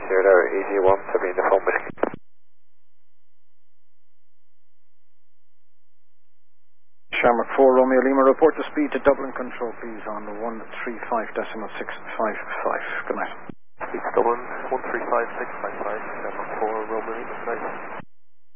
Sierra Tower, EG1, Sabine, the phone whiskey. Shamrock 4, Romeo Lima, report the speed to Dublin Control, please, on the 135.655. Good night. Speed to Dublin, 135.655, Shamrock 4, Romeo Lima, good night.